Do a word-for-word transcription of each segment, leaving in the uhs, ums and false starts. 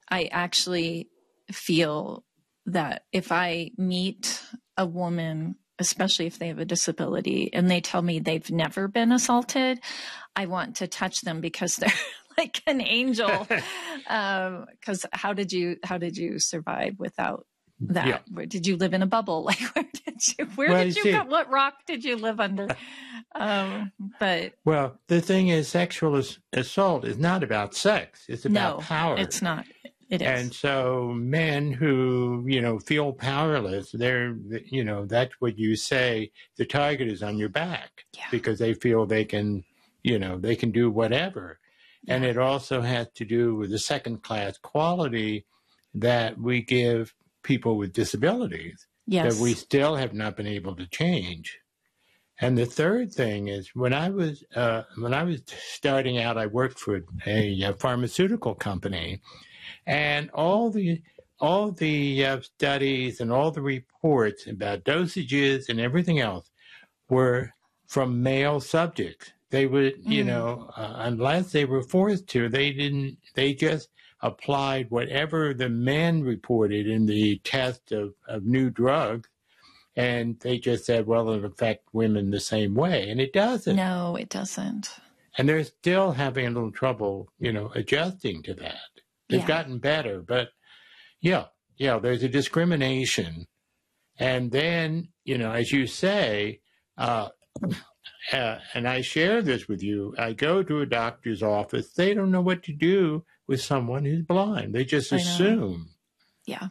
I actually feel that if I meet a woman, especially if they have a disability, and they tell me they've never been assaulted, I want to touch them because they're like an angel. um, 'cause how did you, how did you survive without that? Yeah. Where did you live in a bubble? Like, where did you, where Well, did you you see- go? What rock did you live under? Um, but Well, the thing is, sexual ass- assault is not about sex. It's about no, power. it's not. It is. And so men who, you know, feel powerless, they're, you know, that's what you say, the target is on your back Yeah. because they feel they can, you know, they can do whatever. Yeah. And it also has to do with the second class quality that we give people with disabilities Yes. that we still have not been able to change. And the third thing is when I was, uh, when I was starting out, I worked for a, a pharmaceutical company. And all the all the uh, studies and all the reports about dosages and everything else were from male subjects. They would, mm. you know, uh, unless they were forced to, they didn't. They just applied whatever the men reported in the test of, of new drugs, and they just said, "Well, it'll affect women the same way," and it doesn't. No, it doesn't. And they're still having a little trouble, you know, adjusting to that. They've Yeah. gotten better, but yeah, yeah, there's a discrimination. And then, you know, as you say, uh, uh, and I share this with you, I go to a doctor's office. They don't know what to do with someone who's blind. They just assume. Yeah.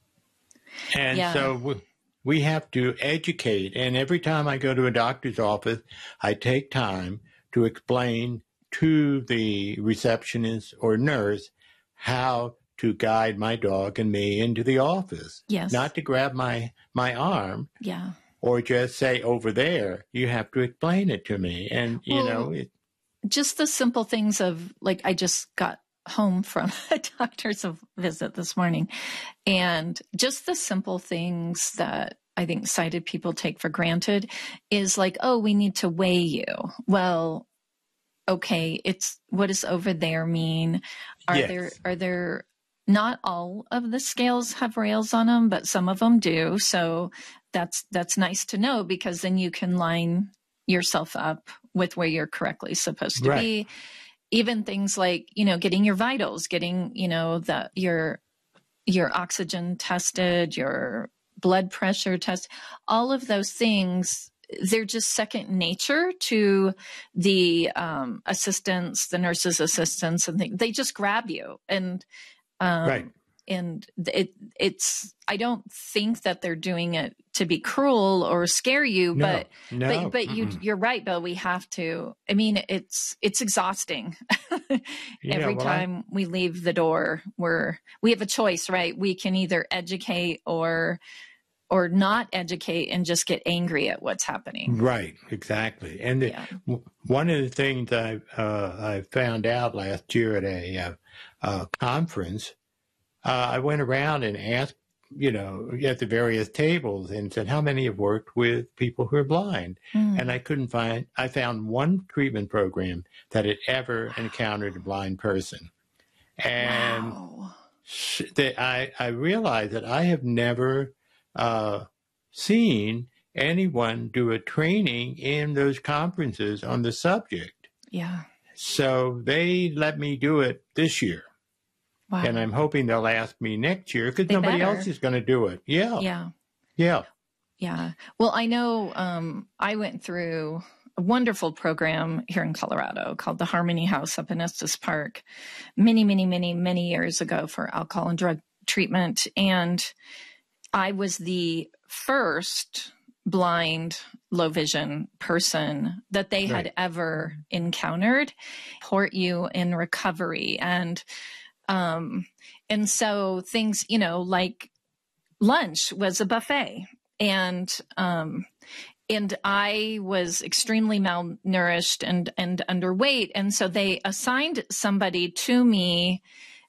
And yeah. so we, we have to educate. And every time I go to a doctor's office, I take time to explain to the receptionist or nurse how to guide my dog and me into the office. Yes. Not to grab my, my arm. Yeah. Or just say over there. You have to explain it to me. And, you well, know. It, just the simple things of, like, I just got home from a doctor's visit this morning. And just the simple things that I think sighted people take for granted is like, oh, we need to weigh you. Well, okay, it's what does over there mean? Are yes. there are there not all of the scales have rails on them, but some of them do. So that's that's nice to know because then you can line yourself up with where you're correctly supposed to right. be. Even things like, you know, getting your vitals, getting, you know, the your your oxygen tested, your blood pressure test, all of those things. They're just second nature to the um, assistants, the nurses' assistants, and things. They just grab you, and um, right. and it it's. I don't think that they're doing it to be cruel or scare you, no, but no. but but Mm-mm. you you're right, Bill. We have to. I mean, it's it's exhausting. yeah, Every well, time I, we leave the door, we're we have a choice, right? We can either educate or. or not educate and just get angry at what's happening. Right, exactly. And the, yeah. w- one of the things I uh, I found out last year at a uh, uh, conference, uh, I went around and asked, you know, at the various tables and said, how many have worked with people who are blind? Mm. And I couldn't find, I found one treatment program that had ever wow. encountered a blind person. And wow. that I, I realized that I have never Uh, seen anyone do a training in those conferences on the subject. Yeah. So they let me do it this year. Wow. And I'm hoping they'll ask me next year because nobody better. else is going to do it. Yeah. Yeah. Yeah. Yeah. Well, I know um, I went through a wonderful program here in Colorado called the Harmony House up in Estes Park many, many, many, many years ago for alcohol and drug treatment. And I was the first blind, low vision person that they had right. ever encountered, support you in recovery. And, um, and so things, you know, like lunch was a buffet and, um, and I was extremely malnourished and, and underweight. And so they assigned somebody to me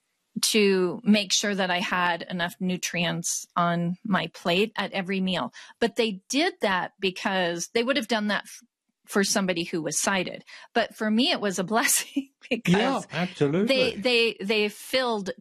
to make sure that I had enough nutrients on my plate at every meal. But they did that because they would have done that f- for somebody who was sighted. But for me, it was a blessing because yeah, absolutely. they, they, they filled